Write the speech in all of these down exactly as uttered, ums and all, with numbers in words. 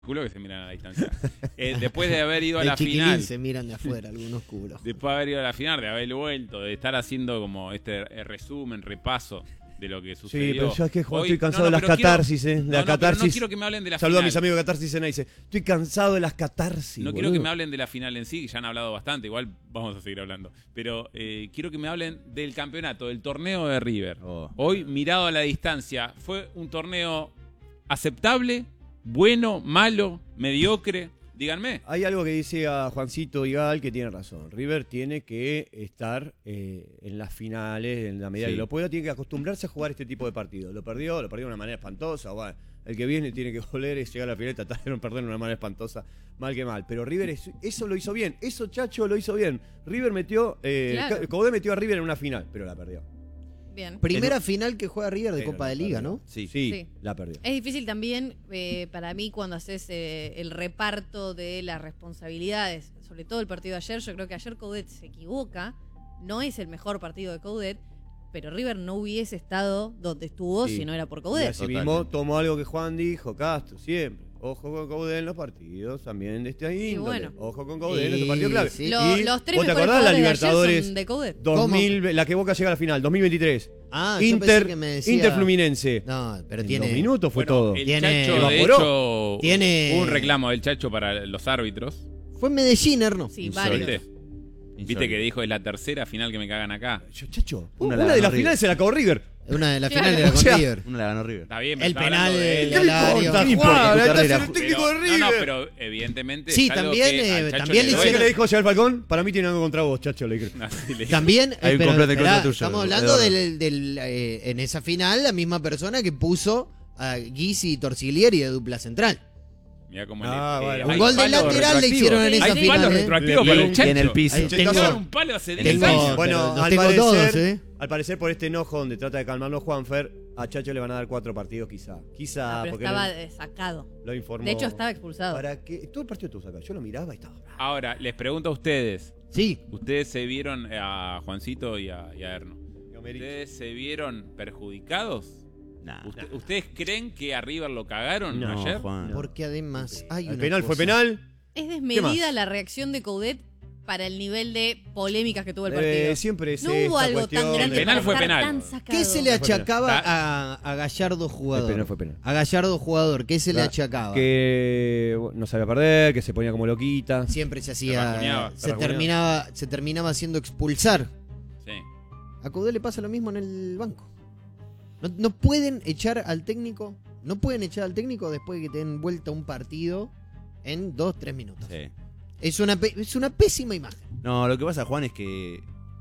culo que se miran a la distancia. Eh, después de haber ido a de la final. Se miran de afuera algunos culos. Después de haber ido a la final, de haber vuelto, de estar haciendo como este resumen, repaso de lo que sucedió. Sí, pero yo es que Juan, Hoy, estoy cansado no, no, de las pero catarsis, quiero, eh. De no, la no, catarsis. no quiero que me hablen de la Saludo final. a mis amigos de Catarsis en ahí. Dice, estoy cansado de las catarsis. No boludo. quiero que me hablen de la final en sí, que ya han hablado bastante, igual vamos a seguir hablando. Pero eh, quiero que me hablen del campeonato, del torneo de River. Oh. Hoy, mirado a la distancia, ¿fue un torneo aceptable, bueno, malo, mediocre? Díganme. Hay algo que dice a Juancito Igal que tiene razón. River tiene que estar eh, en las finales, en la medida Sí. que lo pueda, tiene que acostumbrarse a jugar este tipo de partidos. Lo perdió, lo perdió de una manera espantosa. Bueno, el que viene tiene que volver y llegar a la final y tratar de no perder de una manera espantosa, mal que mal. Pero River es, eso lo hizo bien, eso Chacho lo hizo bien. River metió, eh, Claro. Coudet metió a River en una final, pero la perdió. Bien. Primera En- final que juega River de Pero Copa la de Liga, perdió. ¿no? Sí. Sí, Sí. la perdió. Es difícil también eh, para mí cuando haces eh, el reparto de las responsabilidades, sobre todo el partido de ayer. Yo creo que ayer Coudet se equivoca, no es el mejor partido de Coudet, pero River no hubiese estado donde estuvo Sí. si no era por Y Coudet. así mismo Totalmente. tomó algo que Juan dijo, Castro, siempre. Ojo con Coudet en los partidos, también de este índole. bueno. Ojo con Coudet en Y- este partido clave. sí. Lo- Y, los tres ¿vos te mejores acordás la jugadores de ayer Libertadores son de Coudet. dos mil, la que Boca llega a la final, dos mil veintitrés? Ah, yo Inter, pensé que me decía... Inter Fluminense. No, pero En tiene... dos minutos fue Bueno, todo. El Tiene- Chacho, de evaporó. hecho, Tiene- hubo un reclamo del Chacho para los árbitros. Fue en Medellín, Erno. Sí, Insólito. varios. ¿Viste? Viste que dijo, es la tercera final que me cagan acá. Yo, Chacho, Una una, la de ganó las River. finales se la acabó River. Una de las Claro. finales era con O sea, River. Una la ganó River. Está bien, pero El estaba penal hablando de de- él. de Alario. ¿Qué ¿Qué importa? importa? Este Tu es el carrera. técnico de Pero- River. No, no, pero evidentemente. Sí, es algo también, que al eh, Chacho también le le ¿Sabés duele. qué le dijo Xavier Falcón? Para mí tiene algo contra vos, Chacho. Le dije. No, sí, le- También, eh, Hay un pero, complot en contra esperá, tuyo, estamos hablando Eduardo. del, del, eh, en esa final, la misma persona que puso a Guisi y Torsiglieri de dupla central. Mirá cómo Ah, le, bueno. Un hay gol de palos lateral le retroactivos. hicieron en Sí, esa Hay sí. final. palos ¿eh? retroactivos Y para en- el Chacho. y en el piso. Ahí Te tengo- tocaron un palo hace diez tengo- años. Bueno, los al tengo parecer, todos, ¿eh? al parecer por este enojo donde trata de calmarlo Juanfer, a Chacho le van a dar cuatro partidos quizá. Quizá, Ah, pero porque estaba lo, eh, sacado. lo informó. De hecho, estaba expulsado. Para que todo el partido estuvo sacado. Yo lo miraba y estaba. Ahora, les pregunto a ustedes. Sí, Ustedes se vieron a Juancito y a, y a Erno. ¿Ustedes se vieron perjudicados? Nah. ¿Usted- ¿Ustedes creen que a River lo cagaron No, ayer? Juan. porque además hay El una penal fue cosa. penal. Es ¿Qué desmedida más? la reacción de Coudet para el nivel de polémicas que tuvo el partido. Eh, siempre es no esta hubo algo cuestión tan de- grande El penal para fue estar penal. tan sacado. ¿Qué se le Fue penal. achacaba a, a Gallardo jugador? El penal fue penal. A Gallardo jugador, ¿qué se le La- achacaba? Que no sabía perder, que se ponía como loquita. Siempre se Se rajuneaba, hacía, se se, rajuneaba. terminaba, se terminaba haciendo expulsar. Sí. A Coudet le pasa lo mismo en el banco. No, no pueden echar al técnico, no pueden echar al técnico después de que te den vuelta un partido en dos, tres minutos. Sí. Es una pe- es una pésima imagen. No, lo que pasa, Juan, es que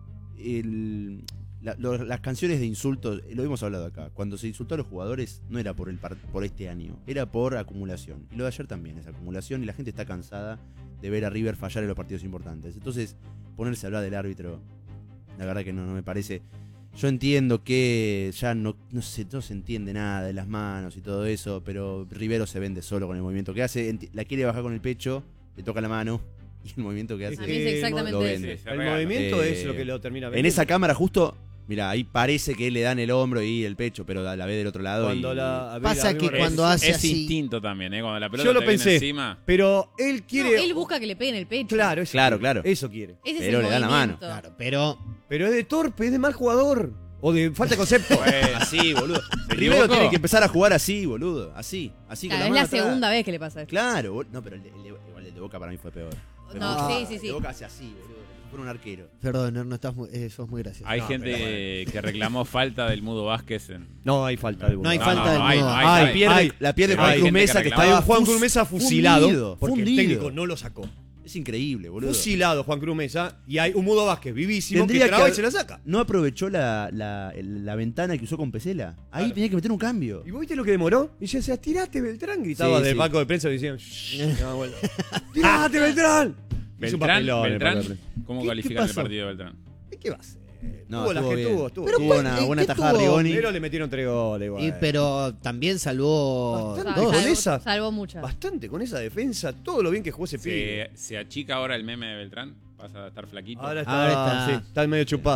el- la- lo- las canciones de insultos, lo hemos hablado acá, cuando se insultó a los jugadores no era por el par- por este año, era por acumulación. Y lo de ayer también es acumulación y la gente está cansada de ver a River fallar en los partidos importantes. Entonces, ponerse a hablar del árbitro, la verdad que no, no me parece. Yo entiendo que ya no, no, se, no se entiende nada de las manos y todo eso, pero Rivero se vende solo con el movimiento que hace. Enti- La quiere bajar con el pecho, le toca la mano y el movimiento que Es A hace. mí es que exactamente lo eso. vende. Sí, se El regala. movimiento Eh, es lo que lo termina En vendiendo. esa cámara justo, mira, ahí parece que le dan el hombro y el pecho, pero a la vez del otro lado. Cuando y- la, a ver, Pasa a mí que me- cuando es, hace es así- instinto también, ¿eh? Cuando la pelota Yo lo te viene pensé. encima. Pero él No, quiere. él busca que le peguen el pecho. Claro, eso Claro, quiere. claro. Eso quiere. Ese es pero el le dan la mano. movimiento. Claro, pero Pero es de torpe, es de mal jugador. O de falta de concepto. Bueno, Así, boludo. ¿Se Rivero equivocó? tiene que empezar a jugar así, boludo. Así, así Claro, con es la la mano atrás. segunda vez que le pasa esto. Claro, bol- no, pero el de, el de- igual el de Boca para mí fue peor. Fue No, mucho sí, peor. sí, El sí. de Boca hace así, boludo. Fue un arquero. perdón, no estás muy, eh, sos muy gracioso. Hay No, gente pero- que reclamó falta del Mudo Vázquez en... No hay falta de No hay No, falta no, del no, hay, Mudo. no hay, Ay, no La hay. pierde, ay, la pierde pero Juan hay Cruz gente que Mesa que reclama. estaba Hay Juan fus- Cruz Mesa fusilado. fundido, Porque fundido. el técnico no lo sacó. Es increíble, boludo. Fusilado Juan Cruz Mesa. Y hay un Mudo Vázquez vivísimo Tendría que traba que- y se la saca. No aprovechó la, la, el- la ventana que usó con Pesela. Ahí Claro. tenía que meter un cambio. ¿Y vos viste lo que demoró? Y yo decía, tirate Beltrán. Gritaba Sí, del sí. banco de prensa diciendo, no, bueno. tirate Beltrán. Hizo un Beltrán, papelón el Beltrán, banco de prensa. ¿cómo ¿Qué- califican qué el pasó? partido de Beltrán? ¿Y qué va a hacer? No, tuvo la estuvo que bien. tuvo, estuvo Pero bien. Tuvo pues, una ¿qué buena tajada tuvo? Rigoni. Pero le metieron tres goles, igual. Y, pero también salvó Bastante. dos. Con salvó, esa- salvó muchas. Bastante con esa defensa, todo lo bien que jugó ese pibe. Se, se achica ahora el meme de Beltrán. Pasa a estar flaquito. Ahora está, Ahora está- sí, está medio chupado.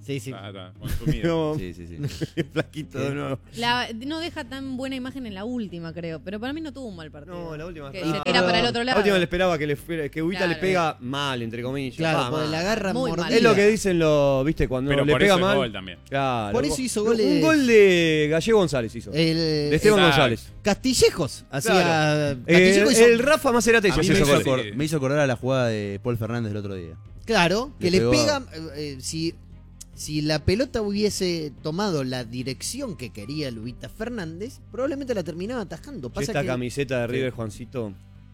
Sí, sí. Está, está, consumido. No, Sí, sí, sí. flaquito de nuevo. La- no deja tan buena imagen en la última, creo. Pero para mí no tuvo un mal partido. No, la última Que está- se tira para el otro La lado. última le esperaba que, le, fuera- que Ubita Claro. le pega mal, entre comillas. Claro, Va, porque mal. la agarra Muy mal. mordida. Es lo que dicen los, viste, cuando Pero le por pega eso es mal. gol también. Claro. Por eso hizo goles- Un gol de Gallego González hizo. El, de Esteban Exacto. González. Castillejos. Hacía. Claro. Castillejo Eh, hizo- el Rafa Macerate A mí hizo me ese hizo, gol. acordar- acor- me hizo acordar a la jugada de Paul Fernández el otro día. Claro, que Le le, pegó. pega. eh, eh, si, si la pelota hubiese tomado la dirección que quería Lubita Fernández, probablemente la terminaba atajando. Che, Pasa esta que camiseta de River, Juancito,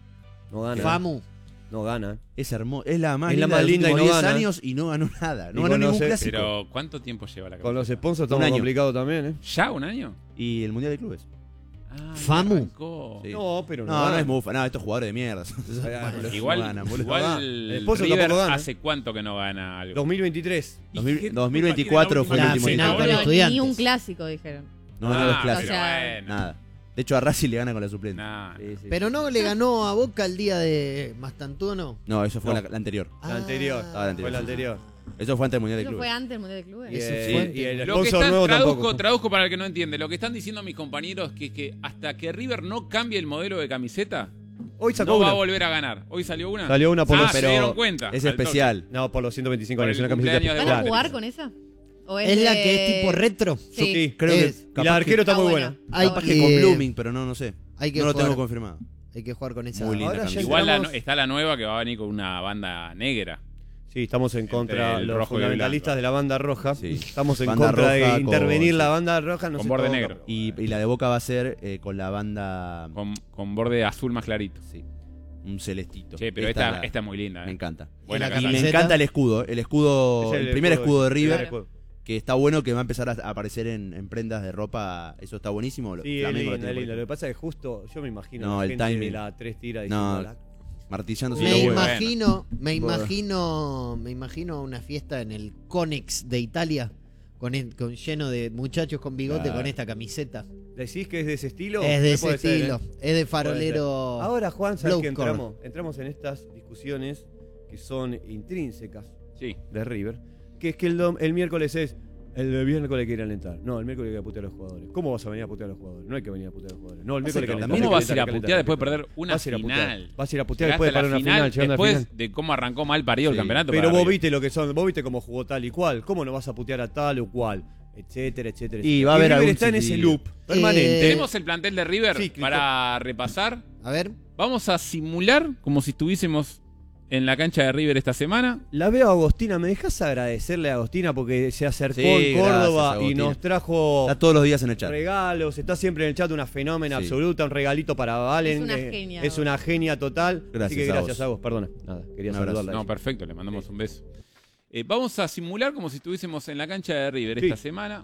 no gana. Famu. No gana. Es hermoso. Es la más Es la linda más de los linda y últimos no diez gana. años y no ganó nada. No Y ganó ningún conoce- clásico. Pero, ¿cuánto tiempo lleva la Con los camiseta? sponsors Un estamos año. complicados también, ¿eh? ¿Ya un año? Y el Mundial de Clubes. Ah, Famu. arrancó. Sí. No, pero no. No, no, gana. es mufa. No, estos jugadores de mierda. Bueno, Igual, No ganan, boludo. igual No gana. El esposo River tampoco gana. hace cuánto que no gana algo. dos mil veintitrés. ¿Y qué dos mil veinticuatro fue el La último final título. con Pero Estudiantes. ni un clásico, dijeron. No ganó Ah, los pero clásicos. O sea, bueno. Nada. De hecho, a Racing le gana con la suplente. Nah. Sí, sí. Pero no le ganó a Boca el día de Mastantuono. No, eso fue No. La, la anterior. La anterior. Ah, la anterior. Fue la anterior. Eso fue antes del Mundial de Eso fue Clubes. antes del Mundial de Clubes. Y, Eso eh, fue- y el Lo que sponsor están, nuevo traduzco, tampoco. traduzco para el que no entiende. Lo que están diciendo mis compañeros que, que hasta que River no cambie el modelo de camiseta, Hoy sacó no va una. a volver a ganar. ¿Hoy salió una? Salió una por ah, los- se pero dieron cuenta. Es al toque. especial. No, por los ciento veinticinco Por años. el Una camiseta cumpleaños de ¿Van a Claro. jugar con esa? ¿O Es la de- que es tipo retro. Sí. Sí, Creo Es- que Y capaz la arquero está Está muy buena. buena. Hay capaz que, que con Blooming, pero no, no sé. hay que No lo jugar, tengo confirmado. hay que jugar con esa. Muy linda Ahora ya camiseta. Igual la entramos- no- está la nueva que va a venir con una banda negra. Sí, estamos en contra el los rojo y el fundamentalistas blanco. de la banda roja. Sí. Estamos en Banda contra roja de con- intervenir sí. la banda roja. No Con se borde toca, negro. pero- Y, y la de Boca va a ser eh, con la banda. Con, con borde azul más clarito. Sí. Un celestito. Che, pero esta, es la- esta es muy linda. Me ¿eh? encanta. Buena Y la Y me camiseta. camiseta. encanta el escudo. El escudo. Es El, primer escudo de River. el escudo. Que está bueno, que va a empezar a aparecer en, en prendas de ropa. Eso está buenísimo. Lo- Sí, es Flamengo lo linda, tiene es por linda. ahí. Lo que pasa es que justo yo me imagino No, la el gente de timing. la tres tiras No, diciendo, Martillándose Me los huevos. bueno. imagino, me Bueno. imagino, me imagino una fiesta en el Conex de Italia con, el- con lleno de muchachos con bigote Claro. con esta camiseta. ¿decís que es de ese estilo? Es de Me ese puede ser, estilo, ¿eh? es de Puede ser. farolero. Ahora, Juan, ¿sabes Blue que collar. entramos? Entramos en estas discusiones que son intrínsecas Sí. de River. Que es que el, dom- el miércoles es. El de miércoles que ir a alentar. No, el miércoles hay que ir a putear a los jugadores. ¿Cómo vas a venir a putear a los jugadores? No hay que venir a putear a los jugadores. No, el miércoles hay que alentar. ¿Cómo hay vas que a ir a alentar, putear hay que después de alentar. perder una Vas a ir a putear. final? Vas a ir a putear Llegaste después de a perder la una final. llegando a la después final. de cómo arrancó mal parido el Sí. campeonato. Pero para vos River. viste lo que son, vos viste cómo jugó tal y cual, cómo no vas a putear a tal o cual, etcétera, etcétera. Y etcétera. va a haber River algún está en ese silbido. loop permanente. Eh, Tenemos el plantel de River Sí, Cristo. para repasar. A ver, Vamos a simular como si estuviésemos en la cancha de River esta semana. La veo a Agostina, ¿me dejas agradecerle a Agostina porque se acercó Sí, en Córdoba gracias, y Agostina. nos trajo Está todos los días en el chat. regalos, está siempre en el chat, una fenómena Sí. absoluta, un regalito para Valen. Es una eh, genia, Es una genia total. Así Gracias que a gracias vos. a vos, perdona. Nada, quería Un abrazo. saludarla. No, perfecto, le mandamos un beso. Eh, vamos a simular como si estuviésemos en la cancha de River Sí. esta semana.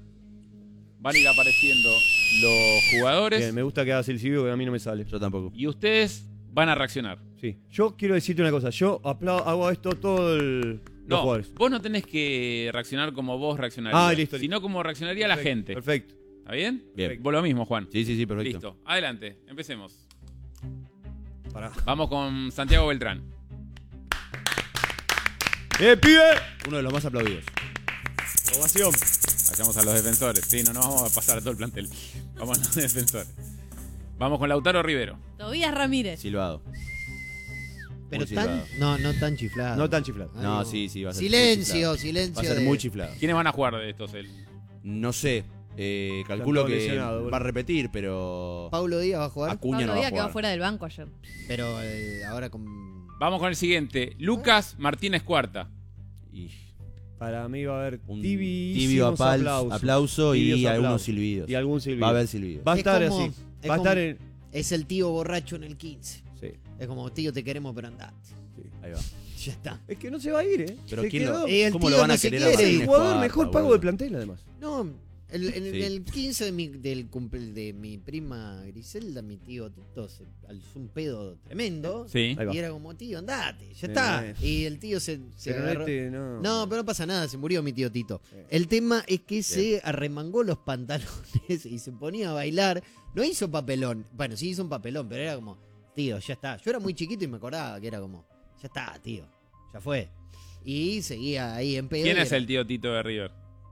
Van a ir apareciendo los jugadores Bien, me gusta que hagas el civil que a mí no me sale. Yo tampoco. y ustedes van a reaccionar. Sí. Yo quiero decirte una cosa, yo apla- hago esto todo el... los No, jugadores. vos no tenés que reaccionar como vos reaccionarías, Ah, listo, listo. sino como reaccionaría la Perfecto, gente. Perfecto. ¿Está bien? Bien. Vos lo mismo, Juan. Sí, sí, sí, perfecto. Listo. Adelante, empecemos. Pará. Vamos con Santiago Beltrán. ¡Eh, pibe! Uno de los más aplaudidos. Ovación. Vayamos a los defensores. Sí, no nos vamos a pasar a todo el plantel. Vamos a los defensores. Vamos con Lautaro Rivero. Tobías Ramírez. Silbado. pero Muy tan, silbado. no, no tan chiflado. No tan chiflado. Ay, No, sí, sí, va a ser muy Silencio, chiflado. silencio. Va a ser de- muy chiflado. ¿Quiénes van a jugar de estos? El... No sé. Eh, calculo todo que lesionado, boludo. va a repetir, pero. Paulo Díaz va a jugar, Acuña Pablo no va a Díaz quedó jugar. fuera del banco ayer. pero eh, ahora con. Vamos con el siguiente. Lucas Martínez Cuarta. Y Para mí va a haber un tibiísimos tibio apal- aplausos. aplauso Tibios y algunos aplausos. silbidos. Y algún silbido. Va a haber silbidos. Va a Es estar como- así. es Va a como- estar en... Es el tío borracho en el quince. Sí, Es como, tío, te queremos, pero andate. sí. Ahí va. Ya está. Es que no se va a ir, ¿eh? Pero Se ¿quién lo, quedó. Y el ¿cómo tío lo van a no se querer a quiere. Es el Martínez jugador Cuarta, mejor pago boludo? del plantel, además. No, el, el- Sí. el quince de mi, del cumple de mi prima Griselda, mi tío Tito, se alzó un pedo tremendo. Sí. Ahí va. Y era como, tío, andate, ya Eh, está. eh. Y el tío se, se Pero agarró- este no. No, pero no pasa nada, se murió mi tío Tito. Eh. El tema es que se arremangó los pantalones y se ponía a bailar. No hizo papelón. Bueno, sí hizo un papelón, pero era como, tío, ya está. Yo era muy chiquito y me acordaba que era como, ya está, tío, ya fue. Y seguía ahí en pedo. ¿Quién y es era- el tío Tito de River?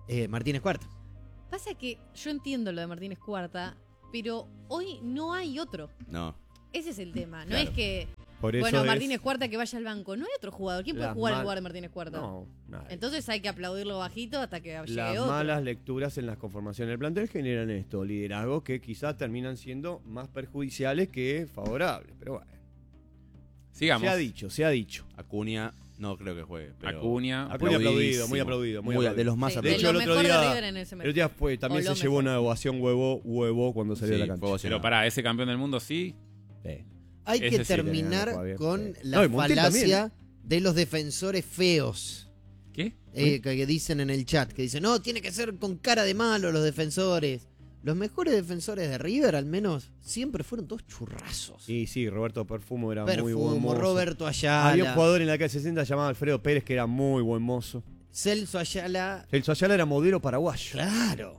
Eh, Martínez Cuarta. Pasa que yo entiendo lo de Martínez Cuarta, pero hoy no hay otro. No. Ese es el tema. No Claro. es que, Por eso bueno, es Martínez Cuarta que vaya al banco. No hay otro jugador. ¿Quién puede las jugar en mal- lugar de Martínez Cuarta? No, nadie. Entonces hay que aplaudirlo bajito hasta que llegue Las otro. malas lecturas en las conformaciones del plantel generan esto, liderazgos que quizás terminan siendo más perjudiciales que favorables. Pero bueno, Sigamos. se ha dicho, se ha dicho. Acuña no creo que juegue. Pero Acuña. Acuña aplaudidísimo. aplaudido, muy aplaudido, muy Muy a- aplaudido. de los más Sí, De de hecho, lo el otro mejor de día- River en ese El mercado. otro día fue, también O se lo llevó mejor. una ovación huevo, huevo cuando salió Sí, de la cancha. fue ovacionado. Pero pará, ese campeón del mundo sí. Sí. Hay Ese que sí, terminar tenía que jugar con bien. la No, y Montiel falacia de los defensores feos. ¿Qué? eh, que, que dicen en el chat, que dicen, no, tiene que ser con cara de malo los defensores. Los mejores defensores de River, al menos, siempre fueron todos churrazos. Sí, sí, Roberto Perfumo era muy buen Perfumo, mozo. Roberto Ayala, Había un jugador en la calle sesenta llamado Alfredo Pérez que era muy buen mozo. Celso Ayala, Celso Ayala era modelo paraguayo. claro,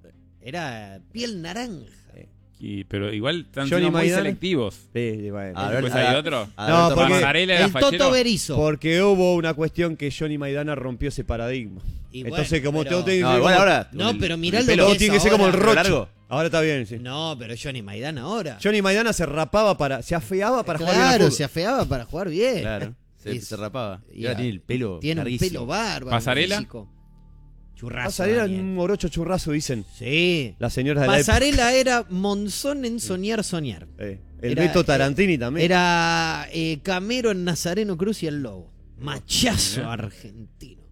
era piel naranja. Y- pero igual están Johnny siendo muy Maidana. selectivos. Sí, sí, bueno. A ver, Después a- hay otro. a- No, Alberto porque- Ramírez. Pasarela era El Toto fachero. Berizo. Porque hubo una cuestión que Johnny Maidana rompió ese paradigma. Y Entonces, bueno, como pero- todo tiene que No, ser igual como- ahora. No, el- pero mirá el lo pelo que es tiene que ser como el ahora. rocho. largo. Ahora está bien, sí. No, pero Johnny Maidana ahora. Johnny Maidana se rapaba para, se afeaba para jugar bien al claro, fútbol. se afeaba para jugar bien. Claro. Se, Es- se rapaba. Y y ahora a- tiene el pelo. Tiene un larguísimo. pelo bárbaro. ¿Pasarela? físico. Churrazo. Pasarela Daniel. un morocho churrazo, dicen Sí. las señoras de la época. Pasarela era Monzón en Soñar Soñar. Eh, el Era- Beto Tarantini también. Era eh, Camero en Nazareno Cruz y el Lobo. Machazo Mirá. argentino.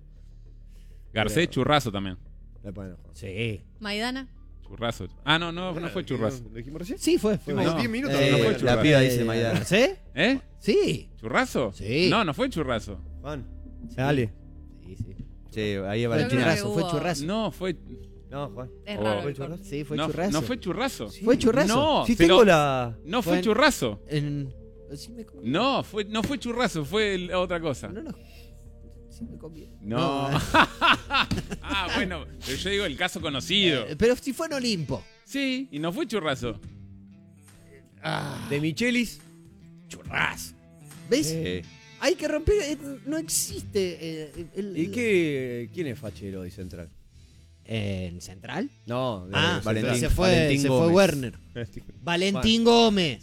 Garcés, churrazo también. Le ponen ojo. Sí. Maidana. Churrazo. Ah, no, no, no fue churrazo. ¿Lo dijimos recién? Sí, fue. fue. Fuimos No. diez minutos. Eh, no fue la churrazo. La piba dice Maidana. ¿Garcés? ¿Eh? Sí. ¿Churrazo? Sí. No, no fue churrazo. Juan, dale. Sí, sí. Sí, ahí es Pero creo Valentina. que Churrazo, fue hubo- churrazo. No, fue. No, Juan. Es Oh. raro. ¿Fue el churrazo? corte. Sí, fue no, churrazo. no fue churrazo. Fue churrazo. No, Si pero tengo la... no fue Fue- churrazo. En... sí me conviene. No, fue, no fue churrazo, fue el- otra cosa. No, no. Sí me conviene. No. eh. Ah, bueno, pero yo digo el caso conocido. Eh, pero si fue en Olimpo. Sí, y no fue churrazo. De Michelis. Churrazo. ¿Ves? Eh, Hay que romper. eh, No existe. eh, el- ¿Y qué, quién es fachero de Central? ¿En Central? No, de Ah, Valentín- se fue, Valentín se fue Gómez. Werner. Valentín Gómez.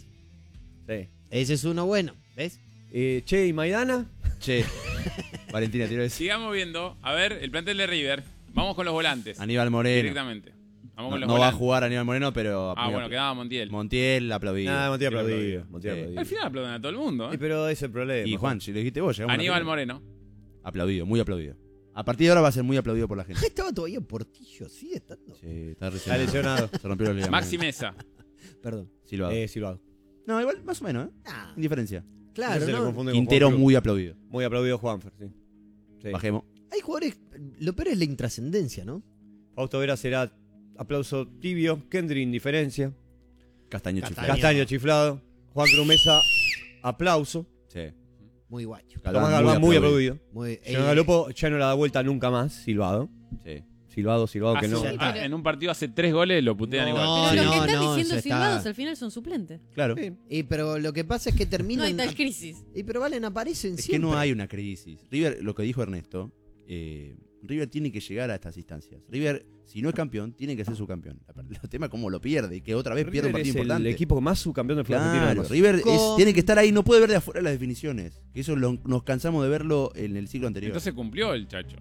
Sí. Ese es uno bueno. ¿Ves? Eh, che, ¿y Maidana? che. Valentina, tiro eso. Sigamos viendo. A ver, el plantel de River. Vamos con los volantes. Aníbal Moreno. Directamente. Vamos No, con los no va a volantes. jugar Aníbal Moreno, pero. Ah, bueno, quedaba Montiel. Montiel aplaudido. Nada, Montiel Sí, aplaudido. aplaudido. Montiel Sí. aplaudido. Al final aplauden a todo el mundo. Sí, ¿eh? pero ese es el problema. Y Juan, si lo dijiste vos, llegamos a la Aníbal final. Moreno. Aplaudido, muy aplaudido. A partir de ahora va a ser muy aplaudido por la gente. Estaba todavía Portillo, sigue estando. Sí, está Está lesionado. lesionado. Se rompió los ligamentos. Maxi Mesa. Perdón. Silbado. Eh, Silvado. No, igual, más o menos, ¿eh? Ah, Indiferencia. claro, Se le ¿no? confunde con Quintero Juan Cruz. muy aplaudido. Muy aplaudido Juanfer, sí. Sí. Bajemos. Hay jugadores. Lo peor es la intrascendencia, ¿no? Fausto Vera será aplauso tibio. Kendry, indiferencia. Castaño Castaño. chiflado. Castaño, chiflado. Juan Cruz Mesa, aplauso. Sí. Muy guacho. Tomás Galván, muy aplaudido. Muy, eh, Jean Galopo ya no la da vuelta nunca más. Silvado. Sí. Silvado, silvado, que Hace- no. Sí. ah, en un partido hace tres goles lo putean No, igual. no, Pero los que no, están no, diciendo se está- silbados al final son suplentes. Claro. Sí. y, pero lo que pasa es que No terminan. hay tal crisis. y pero Valen aparecen Es que siempre. no hay una crisis. River, lo que dijo Ernesto, eh, River tiene que llegar a estas instancias. River, si no es campeón, tiene que ser su campeón. El tema es cómo lo pierde, que otra vez pierde un River partido es el importante. equipo más subcampeón del fútbol argentino. Claro, además. River es- Con- tiene que estar ahí, no puede ver de afuera las definiciones. Que eso lo- nos cansamos de verlo en el ciclo anterior. Entonces cumplió el chacho.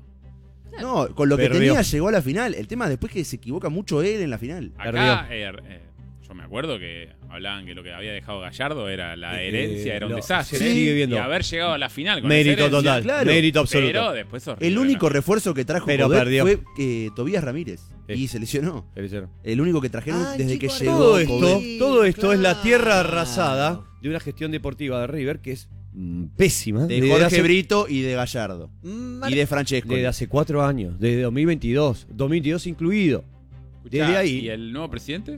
no, con lo que Perdió. tenía llegó a la final. El tema después que se equivoca mucho él en la final. Acá, eh, eh, yo me acuerdo que hablaban que lo que había dejado Gallardo era la Eh, herencia, era un lo- desastre. se sigue viendo. Y haber llegado a la final con Mérito esa herencia, total. claro. Mérito absoluto. Pero después horrible, El único ¿no? refuerzo que trajo Pero Coudet perdió. fue eh, Tobías Ramírez. Sí. Y se lesionó. Tercero. El único que trajeron Ay, desde chico, que llegó. Todo esto, Coudet. todo esto es la tierra Claro. arrasada de una gestión deportiva de River que es mm, pésima. De desde Jorge hace, Brito y de Gallardo. Mar- Y de Francesco. desde hace cuatro años, desde dos mil veintidós, dos mil veintidós incluido. Escuchá, Desde ahí. ¿Y el nuevo presidente?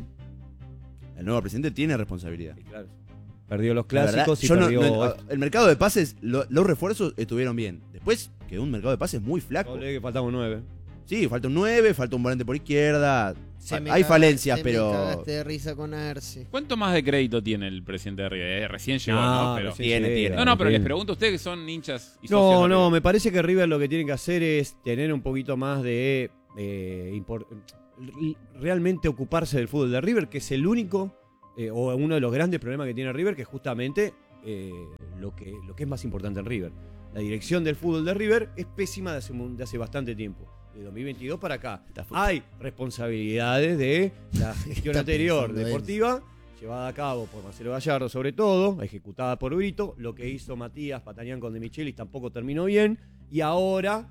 El nuevo presidente tiene responsabilidad. Sí, claro. Perdió los La verdad, clásicos y yo no- perdió. no- el mercado de pases, lo- los refuerzos estuvieron bien. Después quedó un mercado de pases muy flaco. Doble que faltamos nueve. Sí, falta un nueve, falta un volante por izquierda. se me Hay caga- falencias, se me pero. cagaste de risa con Arce. ¿Cuánto más de crédito tiene el presidente de River? Eh, recién llegó, No, ¿no? Pero, recién Tiene, llega, tiene. no, no, pero les tiene. pregunto a ustedes que son hinchas y socios No, de no, River. me parece que River lo que tiene que hacer es tener un poquito más de eh, impor- realmente ocuparse del fútbol de River, que es el único eh, o uno de los grandes problemas que tiene River, que es justamente eh, lo, que, lo que es más importante en River. La dirección del fútbol de River es pésima de hace, de hace bastante tiempo. De dos mil veintidós para acá. Hay responsabilidades de la gestión Está anterior pensando deportiva, llevada a cabo por Marcelo Gallardo sobre todo, ejecutada por Brito. Lo que hizo Matías Patanián con De Michelis tampoco terminó bien. Y ahora,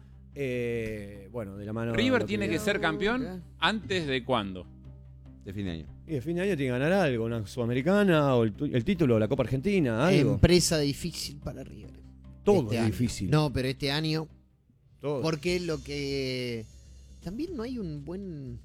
eh, bueno, de la mano... River lo tiene que ser campeón antes de cuándo. De fin de año. Y de fin de año tiene que ganar algo, una Sudamericana o el, tu- el título de la Copa Argentina, algo. Empresa difícil para River. Todo Este es año. difícil. No, pero este año. Todo. Porque lo que. También no hay un buen.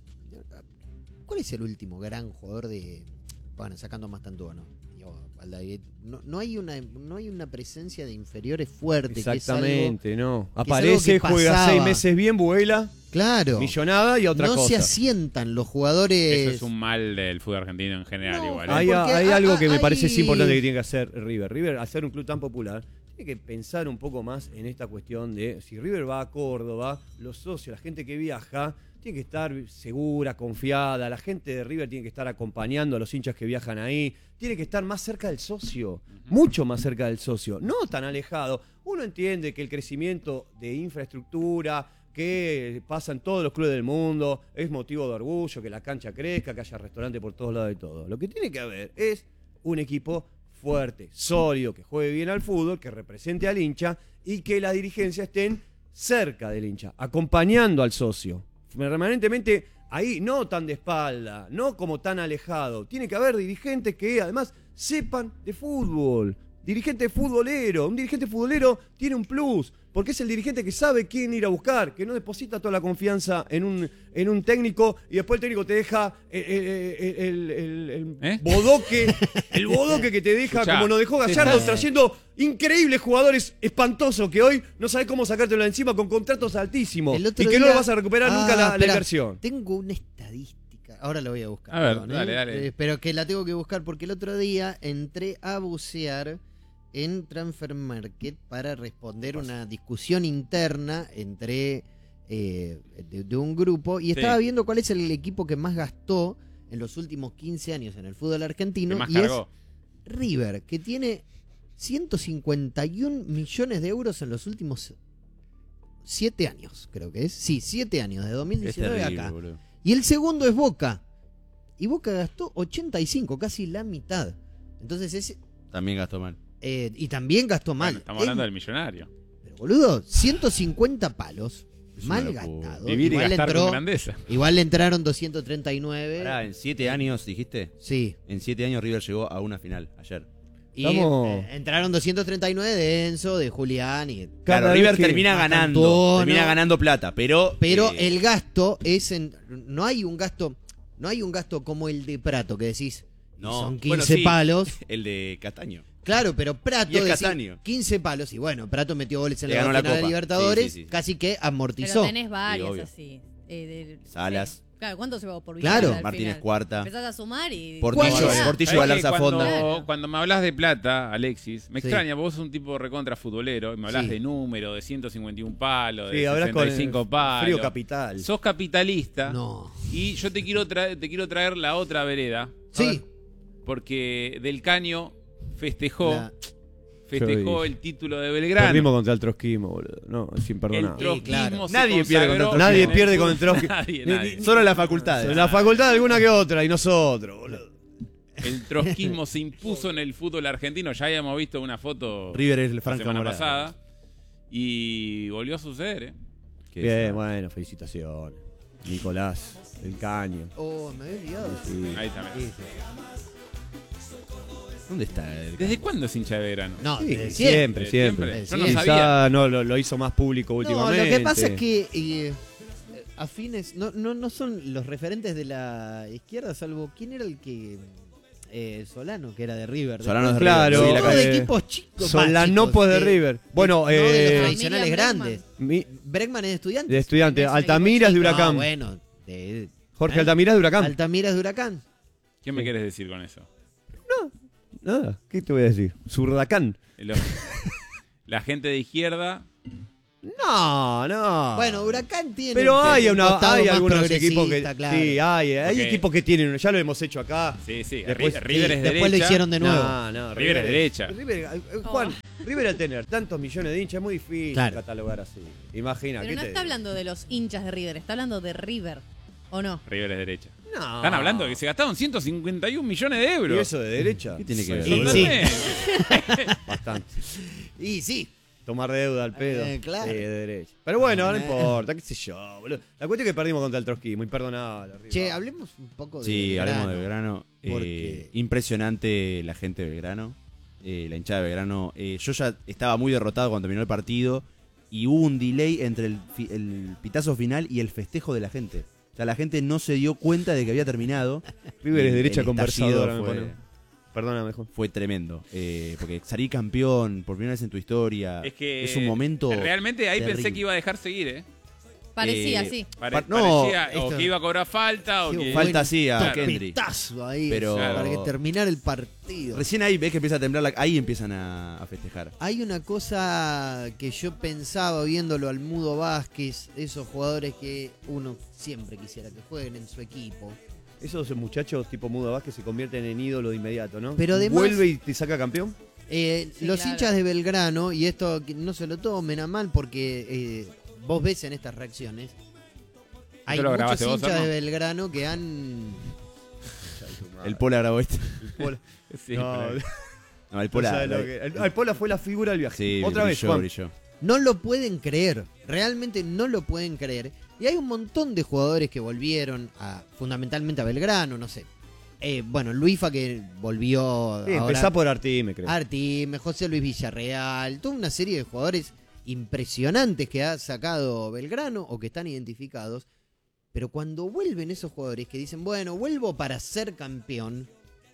¿Cuál es el último gran jugador de. Bueno, sacando más tanto, ¿no? Digo, Aldair, no, no hay una no hay una presencia de inferiores fuerte. Exactamente, no. algo Aparece, que juega pasaba. seis meses bien, vuela, Que es algo, claro. millonada y otra no cosa. se asientan los jugadores. Eso es un mal del fútbol argentino en general, No, igual. ¿eh? Hay, porque hay ha- algo que me hay- parece es importante que tiene que hacer River. River, al ser un club tan popular, tiene que pensar un poco más en esta cuestión de si River va a Córdoba, los socios, la gente que viaja, tiene que estar segura, confiada. La gente de River tiene que estar acompañando a los hinchas que viajan ahí. Tiene que estar más cerca del socio, mucho más cerca del socio, no tan alejado. Uno entiende que el crecimiento de infraestructura que pasa en todos los clubes del mundo es motivo de orgullo, que la cancha crezca, que haya restaurante por todos lados y todo. Lo que tiene que haber es un equipo fuerte, sólido, que juegue bien al fútbol, que represente al hincha y que la dirigencia estén cerca del hincha, acompañando al socio. Permanentemente ahí, no tan de espalda, no como tan alejado. Tiene que haber dirigentes que además sepan de fútbol. Dirigente futbolero. Un dirigente futbolero tiene un plus, porque es el dirigente que sabe quién ir a buscar, que no deposita toda la confianza en un, en un técnico y después el técnico te deja el, el, el, el- el ¿Eh? bodoque, el bodoque que te deja, Escuchá, como nos dejó Gallardo, sí. trayendo increíbles jugadores espantosos que hoy no sabes cómo sacártelo de encima con contratos altísimos El y otro que no día- lo vas a recuperar Ah, nunca la, la espera, inversión. Tengo una estadística. Ahora la voy a buscar. A ver, perdón, dale, ¿eh? dale. Eh, pero que la tengo que buscar porque el otro día entré a bucear en Transfer Market para responder una discusión interna entre eh, de, de un grupo y Sí. estaba viendo cuál es el equipo que más gastó en los últimos quince años en el fútbol argentino ¿Qué más y cargó? es River, que tiene ciento cincuenta y un millones de euros en los últimos siete años, creo que es. Sí, siete años, de dos mil Es diecinueve terrible, acá. boludo. Y el segundo es Boca. Y Boca gastó ochenta y cinco, casi la mitad. Entonces es... También gastó mal. eh, y también gastó mal. Bueno, estamos hablando Es- del millonario. Pero boludo, ciento cincuenta palos. Es una Mal locura. gastado. Vivir y Igual, gastar entró- con grandeza. igual le entraron doscientos treinta y nueve. Pará, en siete años, dijiste. Sí. En siete años River llegó a una final, ayer. Y Estamos- eh, entraron doscientos treinta y nueve de Enzo, de Julián. Y, Claro, Cada River vez que- termina Más ganando. Cantona. Termina ganando plata, pero. pero eh, el gasto es en. No hay un gasto. No hay un gasto como el de Prato, que decís. No, Son quince bueno, sí. palos. El de Castaño. Claro, pero Prato Y es decís, Castaño. quince palos. Y bueno, Prato metió goles en Le la ganó la final de Copa. Libertadores. Sí, sí, sí. Casi que Pero amortizó. tenés varias obvio. así. eh, de- Salas. sí. Claro, ¿cuánto se va por Claro. Villar al Martínez final? Cuarta. Empezás a sumar y... Portillo, ¿Cuál es? Portillo ¿Sabés Galarza que cuando, Fonda. Claro. cuando me hablas de plata, Alexis, me Sí. extraña, vos sos un tipo recontra futbolero, y me hablas Sí. de número, de ciento cincuenta y uno palos, Sí, de hablas con sesenta y cinco el palos. frío capital. Sos capitalista No. y yo te quiero traer, te quiero traer la otra vereda, Sí. porque Del Caño festejó, La- festejó Yo vi. el título de Belgrano. Perdimos contra el trotskismo, boludo. No, es El imperdonable. trotskismo claro. se Nadie pierde contra el consagró trotskismo. Nadie en el pierde fútbol. con el trotskismo. Nadie, Ni- nadie. Solo las facultades. En la facultad alguna que otra y nosotros, boludo. El trotskismo se impuso en el fútbol argentino. Ya habíamos visto una foto River es el la Franca semana Morada. pasada. Y volvió a suceder, ¿eh? Que Bien, es- bueno, felicitaciones. Nicolás, el caño. Oh, me había olvidado. Sí. Ahí también. Sí, sí. ¿Dónde está el ¿Desde cuándo es hincha de Verano? No, Sí, desde siempre, Siempre. siempre. Yo no Sí. Quizá sabía. no lo, lo hizo más público No, últimamente. lo que pasa es que eh, afines no, no, no son los referentes de la izquierda, salvo quién era el que eh, Solano, que era de River. Solano es de Claro. River. Sí, la Todos calle- de equipos chicos. Solanopos de básicos, River. Bueno, no de los eh, tradicionales Familia grandes. mi- Bregman es de estudiantes. de estudiante. Es un Altamira es de equipo chico. Huracán. No, bueno, de- Jorge ¿eh? Altamira es de Huracán. Altamira es de Huracán. ¿Qué me quieres decir con eso? Nada, ¿qué te voy a decir? Zurdacán. Lo- La gente de izquierda No, no. Bueno, Huracán tiene. Pero un- hay, un una, costado hay más algunos equipos que. progresista, claro. Sí, hay, hay Ok. equipos que tienen. Ya lo hemos hecho acá. Sí, sí. Después- Ri- River Sí, es después derecha. lo hicieron de nuevo. No, no, River es derecha. River, eh, Juan, River al tener tantos millones de hinchas es muy difícil Claro. catalogar así. Imagina. Pero ¿qué no te está digo? hablando de los hinchas de River, está hablando de River. ¿O no? River es derecha. No. Están hablando de que se gastaron ciento cincuenta y un millones de euros. ¿Y eso de derecha? ¿Qué tiene que ver? Sí. Totalmente. Bastante. Y sí. Tomar deuda al pedo. Eh, claro. Sí, de derecha. Pero bueno, no Eh. importa, qué sé yo, boludo. La cuestión es que perdimos contra el trotskismo, imperdonable. River. Che, hablemos un poco de. Sí, hablemos de Belgrano. Belgrano. Porque- Eh, impresionante la gente de Belgrano. Eh, la hinchada de Belgrano. Eh, yo ya estaba muy derrotado cuando terminó el partido. Y hubo un delay entre el, fi- el pitazo final y el festejo de la gente. O sea, la gente no se dio cuenta de que había terminado. River es Y derecha el conversadora, estallido me fue, pone. Perdóname, mejor. fue tremendo. Eh, porque salir campeón por primera vez en tu historia Es que. es un momento. Realmente ahí terrible. pensé que iba a dejar seguir, ¿eh? Parecía, Eh, sí. Pare- Pa- no, parecía o esto- que iba a cobrar falta o Qué que. Falta sí a Claro. Kendry. Pitazo ahí. Pero- Para que terminar el partido. Recién ahí ves que empieza a temblar. La... Ahí empiezan a, a festejar. Hay una cosa que yo pensaba viéndolo al Mudo Vázquez, esos jugadores que uno siempre quisiera que jueguen en su equipo. Esos muchachos tipo Mudo Vázquez se convierten en ídolo de inmediato, ¿no? Pero además- Vuelve y te saca campeón. Eh, Sí, los claro. hinchas de Belgrano, y esto que no se lo tomen a mal porque eh, vos ves en estas reacciones, hay lo muchos grabaste vos, hinchas Arno? de Belgrano que han... El Pola grabó este. Pola. Sí, No, pero- No, el no Pola. sabe lo que- el, el Pola fue la figura del viaje. Sí, Otra vez, brilló, Juan. brilló. No lo pueden creer, realmente no lo pueden creer. Y hay un montón de jugadores que volvieron a, fundamentalmente a Belgrano, no sé. Eh, bueno, Luifa que volvió Sí, ahora, empezá por Artime, creo. Artime, José Luis Villarreal, toda una serie de jugadores impresionantes que ha sacado Belgrano o que están identificados. Pero cuando vuelven esos jugadores que dicen, bueno, vuelvo para ser campeón,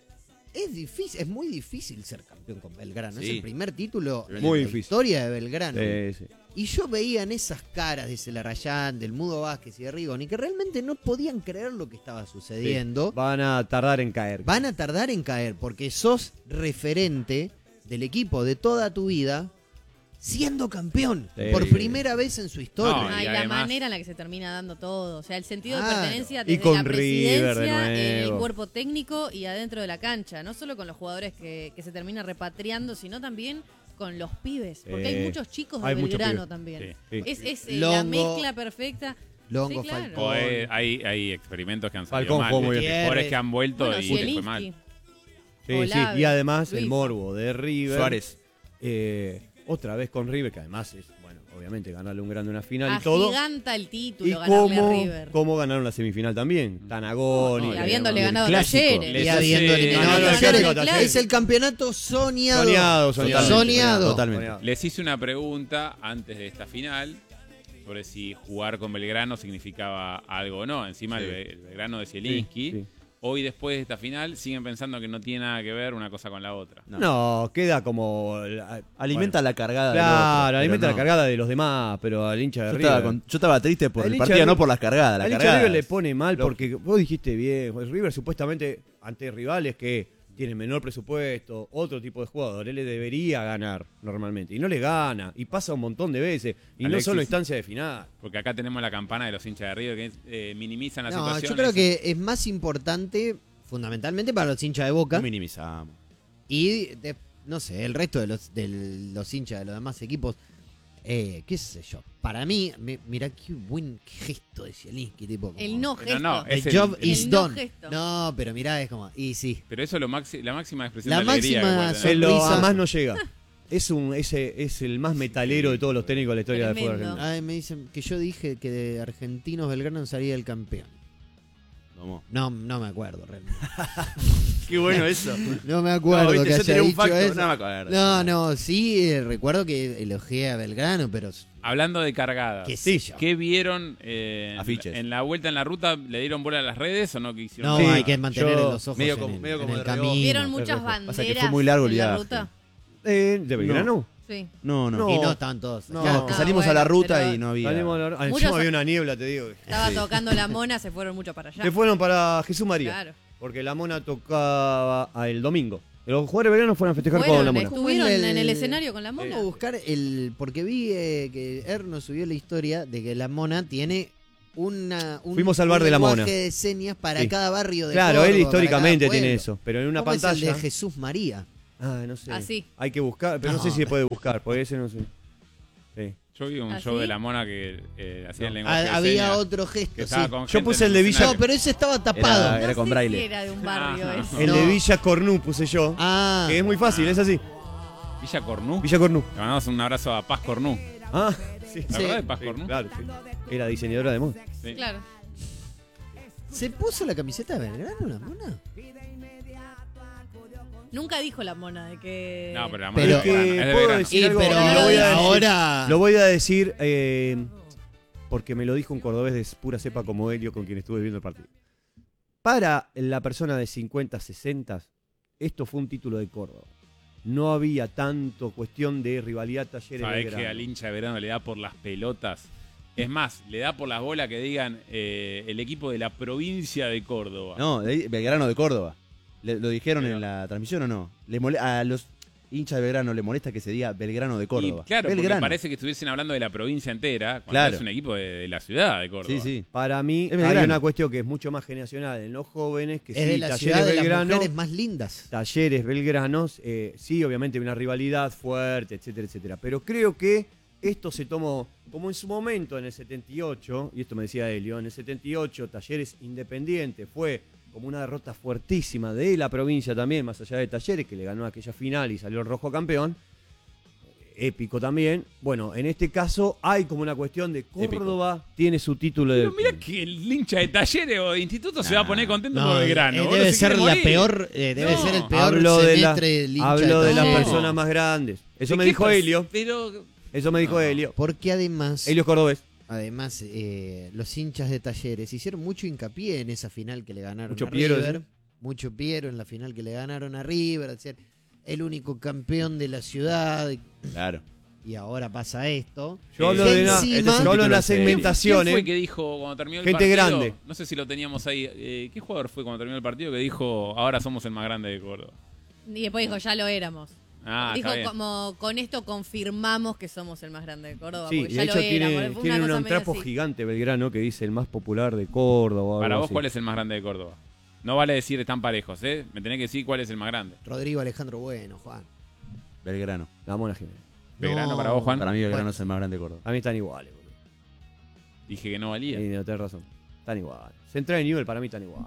es difícil, es muy difícil ser campeón con Belgrano. Es Sí. el primer título Muy en la difícil. historia de Belgrano. Sí, sí. Y yo veía en esas caras de Celarayán, del Mudo Vázquez y de Rigoni que realmente no podían creer lo que estaba sucediendo. Van a tardar en caer. Van a tardar en caer porque sos referente del equipo de toda tu vida siendo campeón Sí. por primera vez en su historia. No, y Ay, la además- manera en la que se termina dando todo. O sea, el sentido de Claro. pertenencia Y desde con la River de presidencia, el nuevo. cuerpo técnico y adentro de la cancha. No solo con los jugadores que, que se termina repatriando, sino también con los pibes. Porque Eh, hay muchos chicos de hay muchos Belgrano pibes. también. Sí. Es, es eh, la Longo. mezcla perfecta. Longo, Sí, claro. Falcón. O, eh, hay, hay experimentos que han salido Falcón mal. jugó muy de bien. jugadores que han vuelto Bueno, y les fue Zielinski. mal. Sí, sí. Olave, Y además el Luis. morbo de River. Suárez. eh, otra vez con River, que además es, bueno, obviamente ganarle un grande una final y todo. Agiganta el título Y ganarle a cómo, River. cómo ganaron la semifinal también. Tanagoni. No, Y y habiéndole el ganado a clásico. Talleres. Les Y hace- habiendo eliminado No, no, a el Talleres. clásico, Talleres. Es el campeonato soñado. Soñado, soñado. Soñado. Totalmente. Les hice una pregunta antes de esta final sobre si jugar con Belgrano significaba algo o no. Encima Sí. el, Be- el Belgrano de Zielinski. Sí, sí. Hoy, después de esta final, siguen pensando que no tiene nada que ver una cosa con la otra. No. No, queda como. la- Alimenta bueno, la cargada del Claro, otro, alimenta pero la no. cargada de los demás, pero al hincha de Yo River. estaba, con- yo estaba triste por El el, hincha de partido, no River- por las cargadas. La Al hincha de cargada River le es- pone mal Lógico. porque vos dijiste bien, pues River supuestamente ante rivales que tienen menor presupuesto, otro tipo de jugador, él le debería ganar normalmente y no le gana y pasa un montón de veces y Alexis. no solo instancia de final. Porque acá tenemos la campana de los hinchas de River que eh, minimizan la No, situación. yo creo que es más importante fundamentalmente para los hinchas de Boca No minimizamos. y de- no sé, el resto de los, de los hinchas de los demás equipos. Eh, qué sé yo. Para mí, mi- mirá qué buen gesto de Zielinski, tipo. como- El no Pero gesto. no, The es el- job el- is el no done. gesto. No, pero mirá, es como. Y sí. Pero eso es lo maxi- la máxima expresión La de alegría máxima que puede Se tener. lo, Sonrisa. además no llega. Es un ese es el más metalero de todos los técnicos de la historia del fútbol Tremendo. argentino. Ay, me dicen que yo dije que de Argentinos Belgrano salía el campeón. Vamos. No, no me acuerdo realmente. Qué bueno eso. No me acuerdo No, viste, que yo haya tenía un dicho facto, eso. no me acuerdo. No, no, sí, eh, recuerdo que elogié a Belgrano, pero Hablando de cargadas. qué sé yo. ¿Qué vieron eh, en, Afiches. en la vuelta en la ruta? ¿Le dieron bola a las redes o no quisieron? No, Sí, hay que mantener yo- los ojos medio en, como- el, medio en como el de reojo. camino. ¿Vieron Pero muchas pasa banderas que fue muy largo el en la viaje. ruta? Eh, ¿De Belgrano? Sí. No, no. No. Y no estaban todos. No. Claro, que Ah, salimos bueno, a la ruta pero- y no había. Salimos a la- ah, Muchos- encima había una niebla, te digo. Estaba Sí. tocando la mona, se fueron mucho para allá. Se fueron para Jesús María. Claro. Porque la mona tocaba a el domingo. Los jugadores belgranos fueron a festejar Fueron, con la mona. estuvieron El- en el escenario con la Vamos mona. a buscar el. Porque vi eh, que Erno subió la historia de que la mona tiene una. Un, Fuimos al bar un de la lenguaje mona. de señas para Sí. cada barrio de Claro, Córdoba, él para históricamente cada tiene pueblo. eso, pero en una ¿Cómo pantalla. es el de Jesús María? Ah, no sé. Así. Hay que buscar, pero no, No, sé si se pero- puede buscar, porque ese no sé. Sí. Yo vi un ¿Ah, show sí? de la mona que eh, hacía el No. lenguaje de Ah, había señas, otro que gesto, sí. estaba con Yo gente puse en el de Villa- escenario. No, pero ese estaba tapado. Era- No con sé braille. si era de un barrio Ah. ese. El No. de Villa Cornú puse yo. Ah, Que es muy fácil, es así. Villa Cornú. Villa Cornú. Le mandamos un abrazo a Paz Cornú. Ah, sí. ¿La Sí. verdad de Paz Sí, Cornú? claro, sí. Era diseñadora de moda. Sí. Claro. ¿se puso la camiseta de Belgrano la mona? Nunca dijo la mona de que. No, pero la mona Pero- es de Belgrano, que es de puedo Belgrano. decir Sí, algo, pero y lo voy a decir. ahora. Lo voy a decir eh, porque me lo dijo un cordobés de pura cepa como Helio, con quien estuve viendo el partido. Para la persona de cincuenta, sesenta, esto fue un título de Córdoba. No había tanto cuestión de rivalidad Talleres Sabés Belgrano. que al hincha de verano le da por las pelotas. Es más, le da por las bolas que digan eh, el equipo de la provincia de Córdoba. No, de- Belgrano de Córdoba. Le- ¿Lo dijeron Pero- en la transmisión o no? Le mole- a los hinchas de Belgrano le molesta que se diga Belgrano de Córdoba. Y claro, porque Belgrano. parece que estuviesen hablando de la provincia entera, cuando Claro. es un equipo de, de la ciudad de Córdoba. Sí, sí. Para mí Es hay Belgrano. una cuestión que es mucho más generacional en los jóvenes, que Es sí, de la Talleres ciudad de las Belgrano, mujeres más lindas. Talleres Belgranos, eh, sí, obviamente hay una rivalidad fuerte, etcétera, etcétera. Pero creo que esto se tomó, como en su momento en el setenta y ocho, y esto me decía Helio, en el setenta y ocho Talleres Independiente fue como una derrota fuertísima de la provincia también, más allá de Talleres, que le ganó aquella final y salió el rojo campeón. Épico también. Bueno, en este caso hay como una cuestión de Córdoba tiene su título de... Pero mira que el hincha de Talleres o de instituto se va a poner contento por No, Belgrano. eh, boludo, debe se ser quiere la morir. peor, eh, debe No. ser el peor Hablo de, la, semestre del hincha hablo de las Talleres. personas más grandes. Eso ¿De me qué dijo pers- Helio. Pero Eso me dijo No. Helio. Porque además, Helio Cordobés. además eh, los hinchas de Talleres hicieron mucho hincapié en esa final que le ganaron Mucho a Piero, River. ¿sí? Mucho Piero en la final que le ganaron a River. Al ser el único campeón de la ciudad. Claro. Y ahora pasa esto. Yo hablo Que de, una, encima- yo hablo de título las de serie. ¿quién fue segmentaciones. que dijo cuando terminó el Gente partido? grande. No sé si lo teníamos ahí. Eh, ¿Qué jugador fue cuando terminó el partido que dijo ahora somos el más grande de Córdoba? Y después dijo, ya lo éramos. Ah, dijo está bien. como con esto confirmamos que somos el más grande de Córdoba. Sí, porque de ya hecho lo éramos. tiene, Fue tienen una cosa un medio trapo así. gigante Belgrano que dice el más popular de Córdoba. o algo Para vos, así. ¿cuál es el más grande de Córdoba? No vale decir están parejos, ¿eh? Me tenés que decir cuál es el más grande. Rodrigo Alejandro Bueno, Juan. Belgrano. La Mona Jiménez. Belgrano No. para vos, Juan. Para mí Belgrano Bueno. es el más grande de Córdoba. A mí están iguales, boludo. Dije que no valía. Y no tenés razón. Están iguales. Central y Newell para mí están iguales.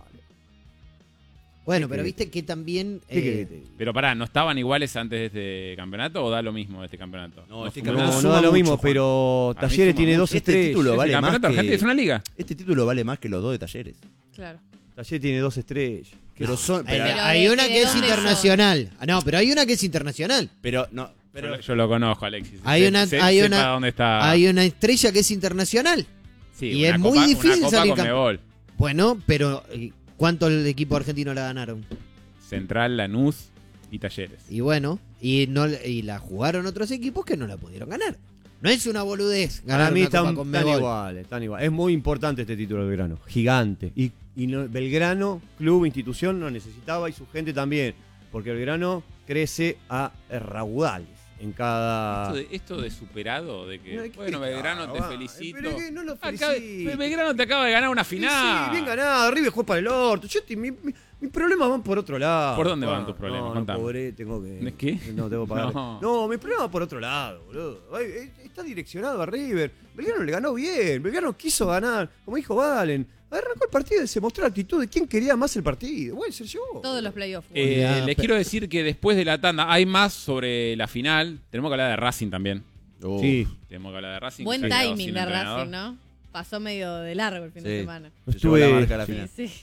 Bueno, ¿Qué pero querés? viste que también. ¿Qué eh, querés que te diga? Pero pará, ¿no estaban iguales antes de este campeonato o da lo mismo de este campeonato? No, este fue- campeonato No, no suma da lo mucho, mismo, Juan. pero Para mí Talleres suma tiene mucho. dos Este estrellas. título El vale más campeonato que... argentino es una liga. Este título vale más que los dos de Talleres. Claro. Talleres tiene dos estrellas. Pero son... Hay, Pero, Pero hay de- una de que es dónde internacional. Ah, no, pero hay una que es internacional. pero no... Yo, Pero, lo- yo lo conozco, Alexis. Hay Sé- una- sé- hay sepa una- dónde está. Hay una estrella que es internacional. Sí, y una es muy copa- difícil una copa salir con campe- Mebol. Bueno, pero eh, ¿cuánto el equipo argentino la ganaron? Central, Lanús y Talleres. Y bueno, y no y la jugaron otros equipos que no la pudieron ganar. No es una boludez Para ganar mí una copa están, con están Mebol. iguales, están iguales. Es muy importante este título de Belgrano. Gigante. Y, y no- Belgrano, club, institución, lo necesitaba y su gente también. Porque Belgrano crece a raudales en cada... Esto de, esto de superado, de que, No, ¿qué bueno, Belgrano, te va? felicito. Pero que no lo Acá- felicito. Belgrano te acaba de ganar una Sí, final. Sí, bien ganado. River jugó para el orto. Yo te- mi, mi- mis problemas van por otro lado. ¿Por dónde Ah, van tus problemas? No, no, Contame. pobre, tengo que... ¿De qué? No, tengo que pagar. No. No, mis problemas van por otro lado, boludo. Ay, eh, está direccionado a River. Belgrano le ganó bien. Belgrano quiso ganar. Como dijo Valen. Arrancó el partido y se mostró la actitud de quién quería más el partido. Bueno, ser yo. Todos los playoffs. Eh, Ya, les pero- quiero decir que después de la tanda hay más sobre la final. Tenemos que hablar de Racing también. Oh, Sí. Tenemos que hablar de Racing. Buen que se ha quedado timing sin de entrenador. Racing, ¿no? Pasó medio de largo el fin de Sí. semana. se llevó la Estuve- marca a la Sí, final. sí.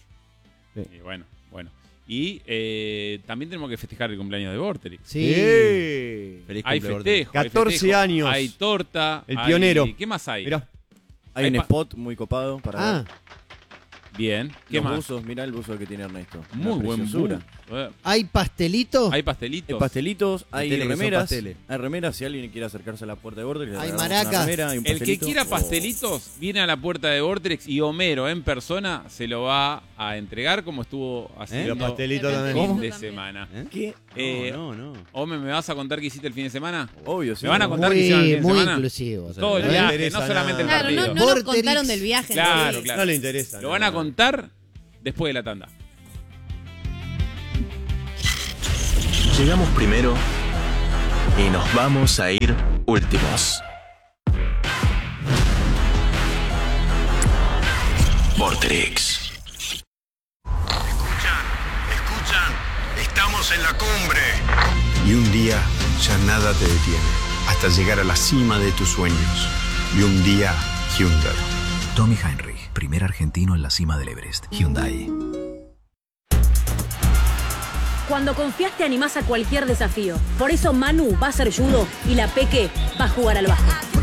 Y bueno, bueno. Y eh, también tenemos que festejar el cumpleaños de Vorterix. Sí. Sí. Feliz Hay cumple, festejo, hay catorce festejo, años. Hay torta. El hay- pionero. ¿Qué más hay? Mirá. Hay Hay un pa- spot muy copado para Ah, ver. Bien. ¿Qué Los más? buzos, mirá el buzo que tiene Ernesto. Muy Una buen preciosura. bu- Eh, ¿hay pastelito? Hay pastelitos. Hay pastelitos, hay tele que son remeras. pasteles. Hay remeras si alguien quiere acercarse a la puerta de Border. Hay maracas. El que quiera pastelitos viene a la puerta de Vortex y Homero en persona se lo va a entregar como estuvo Y haciendo los pastelitos El también. el fin ¿Cómo? de También. semana. ¿Eh? ¿Qué? Eh, no, no. Ome, ¿me vas a contar qué hiciste el fin de semana? Obvio, sí. ¿Me van a contar qué hicieron el Muy, fin de muy semana? inclusivo. Todo el No le viaje, interesa no solamente el nada. Claro, partido. no, no nos Vorterix. contaron del viaje. en Claro, sí. claro. No le interesa. Lo no, van a no. contar después de la tanda. Llegamos primero y nos vamos a ir últimos. Vorterix. Escuchan, escuchan, estamos en la cumbre. Y un día ya nada te detiene, hasta llegar a la cima de tus sueños. Y un día, Hyundai. Tommy Heinrich, primer argentino en la cima del Everest. Hyundai. Cuando confías te animás a cualquier desafío. Por eso Manu va a hacer judo y la Peque va a jugar al básquet.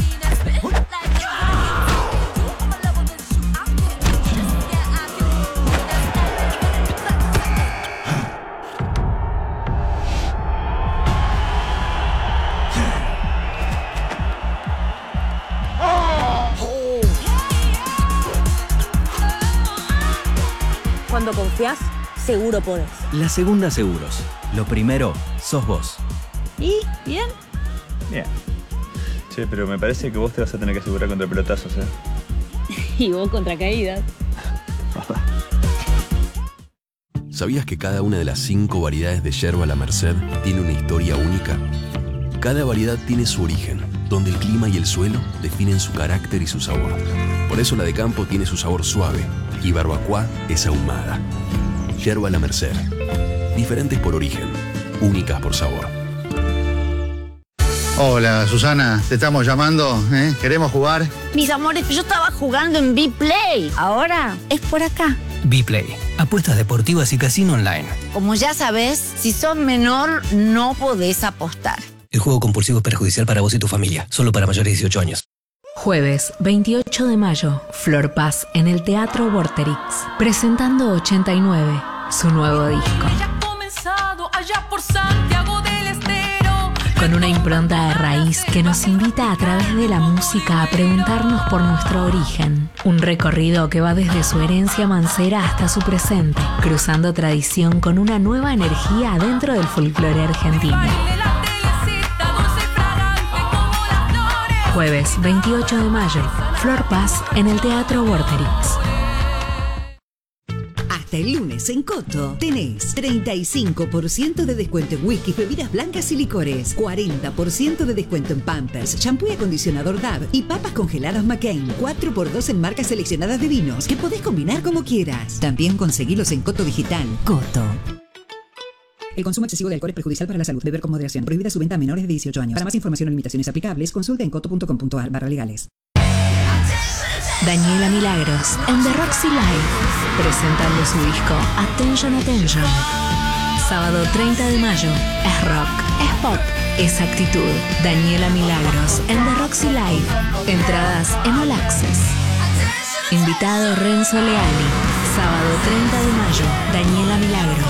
Cuando confías, seguro podés. La segunda seguros. Lo primero, sos vos. ¿Y? ¿Bien? Bien. Che, pero me parece que vos te vas a tener que asegurar contra pelotazos, ¿eh? Y vos contra caídas. ¿Sabías que cada una de las cinco variedades de yerba La Merced tiene una historia única? Cada variedad tiene su origen, donde el clima y el suelo definen su carácter y su sabor. Por eso la de campo tiene su sabor suave y barbacoa es ahumada. Yerba La Merced. Diferentes por origen, únicas por sabor. Hola, Susana, te estamos llamando, ¿eh? ¿Queremos jugar? Mis amores, yo estaba jugando en B-Play. Ahora es por acá. B-Play. Apuestas deportivas y casino online. Como ya sabes, si sos menor, no podés apostar. El juego compulsivo es perjudicial para vos y tu familia. Solo para mayores de dieciocho años. Jueves veintiocho de mayo, Flor Paz en el Teatro Vorterix, presentando ochenta y nueve, su nuevo disco. Con una impronta de raíz que nos invita a través de la música a preguntarnos por nuestro origen. Un recorrido que va desde su herencia mancera hasta su presente, cruzando tradición con una nueva energía dentro del folclore argentino. Jueves veintiocho de mayo, Flor Paz en el Teatro Vorterix. Hasta el lunes en Coto tenés treinta y cinco por ciento de descuento en whisky, bebidas blancas y licores, cuarenta por ciento de descuento en Pampers, shampoo y acondicionador Dove y papas congeladas McCain, cuatro por dos en marcas seleccionadas de vinos que podés combinar como quieras. También conseguilos en Coto Digital. Coto. El consumo excesivo de alcohol es perjudicial para la salud. Beber con moderación. Prohibida su venta a menores de dieciocho años. Para más información o limitaciones aplicables, consulta en coto punto com punto ar barra legales. Daniela Milagros en The Roxy Live, presentando su disco Attention Attention. Sábado treinta de mayo. Es rock, es pop, es actitud. Daniela Milagros en The Roxy Live. Entradas en All Access. Invitado Renzo Leali. Sábado treinta de mayo. Daniela Milagros.